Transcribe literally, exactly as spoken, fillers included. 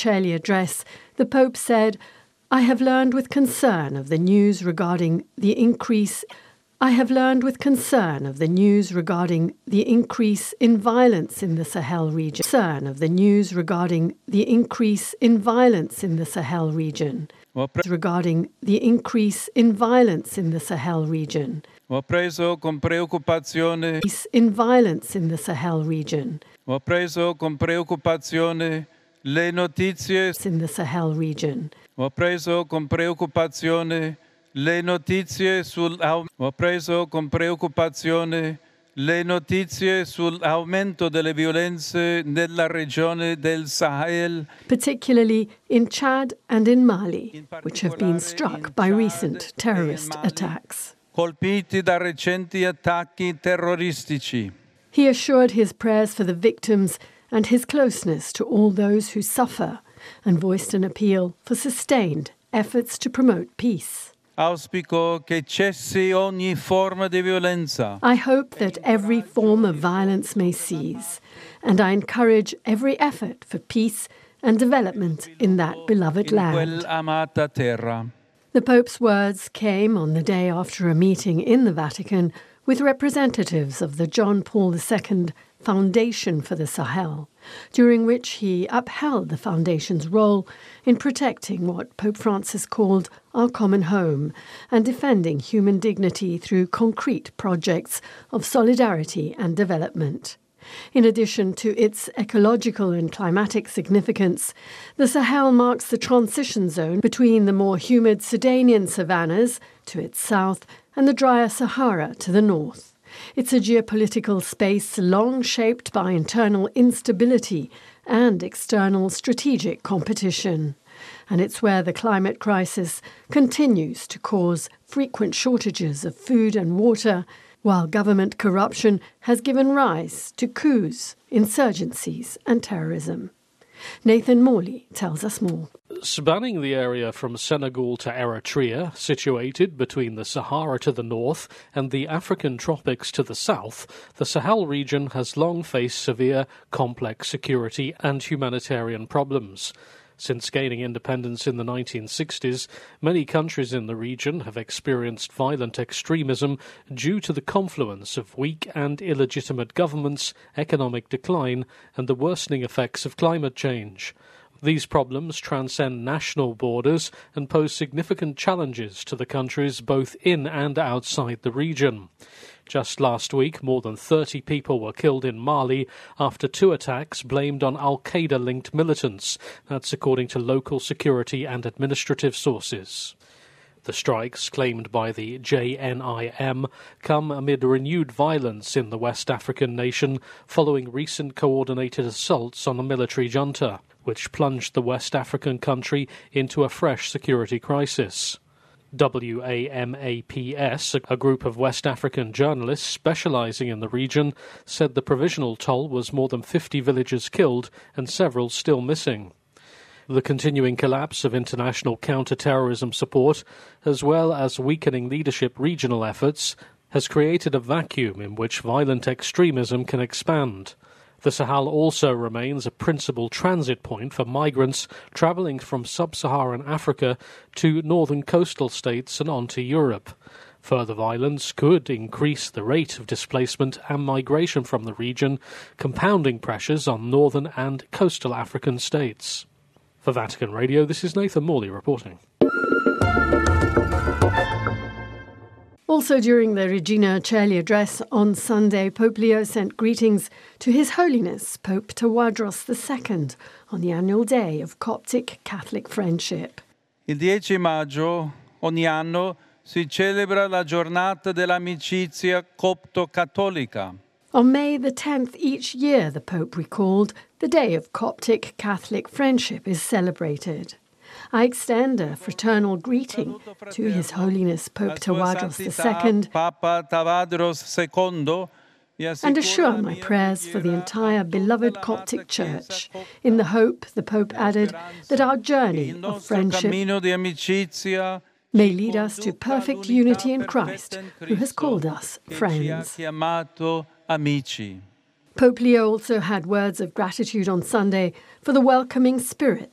Coeli address, the Pope said, I have learned with concern of the news regarding the increase I have learned with concern of the news regarding the increase in violence in the Sahel region. Concern of the news regarding the increase in violence in the Sahel region. Regarding the increase in violence in the Sahel region. Ho preso con preoccupazione in violence in the Sahel region. Ho preso con preoccupazione le notizie in the Sahel region. Ho preso con preoccupazione le notizie sul ho preso con preoccupazione le notizie sull'aumento delle violenze nella regione del Sahel, particularly in Chad and in Mali, which have been struck by recent terrorist attacks. Colpiti da recenti attacchi terroristici. He assured his prayers for the victims and his closeness to all those who suffer, and voiced an appeal for sustained efforts to promote peace. Auspico che cessi ogni forma di violenza. I hope that every form of violence may cease, and I encourage every effort for peace and development in that beloved land. In quel amata terra. The Pope's words came on the day after a meeting in the Vatican with representatives of the John Paul the Second Foundation for the Sahel, during which he upheld the foundation's role in protecting what Pope Francis called our common home and defending human dignity through concrete projects of solidarity and development. In addition to its ecological and climatic significance, the Sahel marks the transition zone between the more humid Sudanian savannas to its south and the drier Sahara to the north. It's a geopolitical space long shaped by internal instability and external strategic competition. And it's where the climate crisis continues to cause frequent shortages of food and water, while government corruption has given rise to coups, insurgencies and terrorism. Nathan Morley tells us more. Spanning the area from Senegal to Eritrea, situated between the Sahara to the north and the African tropics to the south, the Sahel region has long faced severe, complex security and humanitarian problems. Since gaining independence in the nineteen sixties, many countries in the region have experienced violent extremism due to the confluence of weak and illegitimate governments, economic decline, and the worsening effects of climate change. These problems transcend national borders and pose significant challenges to the countries both in and outside the region. Just last week, more than thirty people were killed in Mali after two attacks blamed on al-Qaeda-linked militants. That's according to local security and administrative sources. The strikes, claimed by the J N I M, come amid renewed violence in the West African nation following recent coordinated assaults on a military junta, which plunged the West African country into a fresh security crisis. WAMAPS, a group of West African journalists specialising in the region, said the provisional toll was more than fifty villagers killed and several still missing. The continuing collapse of international counter-terrorism support, as well as weakening leadership regional efforts, has created a vacuum in which violent extremism can expand. The Sahel also remains a principal transit point for migrants travelling from sub-Saharan Africa to northern coastal states and on to Europe. Further violence could increase the rate of displacement and migration from the region, compounding pressures on northern and coastal African states. For Vatican Radio, this is Nathan Morley reporting. Also during the Regina Coeli address on Sunday, Pope Leo sent greetings to His Holiness Pope Tawadros the Second on the annual day of Coptic Catholic Friendship. Il dieci maggio ogni anno si celebra la giornata dell'amicizia copto-cattolica. On May the tenth each year, the Pope recalled, the Day of Coptic Catholic Friendship is celebrated. I extend a fraternal greeting to His Holiness Pope Tawadros the Second Papa Tawadros the Second, and assure my prayers for the entire beloved Coptic Church, in the hope, the Pope added, that our journey of friendship may lead us to perfect unity in Christ, who has called us friends. Pope Leo also had words of gratitude on Sunday for the welcoming spirit